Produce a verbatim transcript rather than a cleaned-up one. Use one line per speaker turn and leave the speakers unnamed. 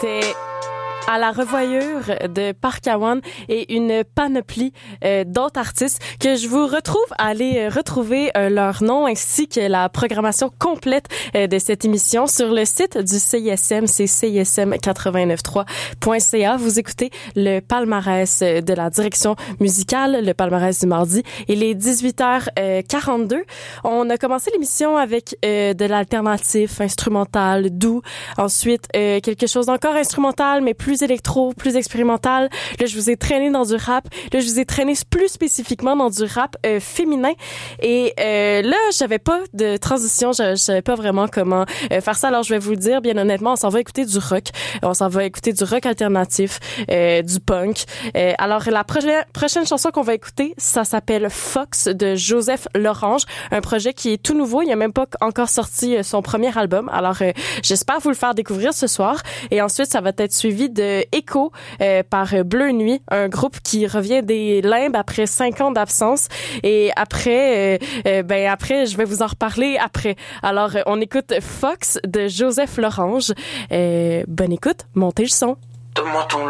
C'était à la revoyure de Park Awan et une panoplie euh, d'autres artistes que je vous retrouve à aller euh, retrouver euh, leur nom ainsi que la programmation complète euh, de cette émission sur le site du C I S M, c'est c i s m quatre-vingt-neuf trois point c a. Vous écoutez le palmarès de la direction musicale, le palmarès du mardi. Il est dix-huit heures quarante-deux. On a commencé l'émission avec euh, de l'alternatif instrumental, doux. Ensuite, euh, quelque chose d'encore instrumental, mais plus électro, plus expérimental. Là, je vous ai traîné dans du rap. Là, je vous ai traîné plus spécifiquement dans du rap euh, féminin. Et euh, là, j'avais pas de transition. Je, je savais pas vraiment comment euh, faire ça. Alors, je vais vous le dire, bien honnêtement, on s'en va écouter du rock. On s'en va écouter du rock alternatif, euh, du punk. Euh, alors, la prochaine prochaine chanson qu'on va écouter, ça s'appelle Fox de Joseph Lorange. Un projet qui est tout nouveau. Il a même pas encore sorti euh, son premier album. Alors, euh, j'espère vous le faire découvrir ce soir. Et ensuite, ça va être suivi de Echo euh, par Bleu Nuit, un groupe qui revient des limbes après cinq ans d'absence. Et après, euh, euh, ben après, je vais vous en reparler après. Alors, euh, on écoute Fox de Joseph Lorange. Euh, bonne écoute, montez le son.
Donne-moi ton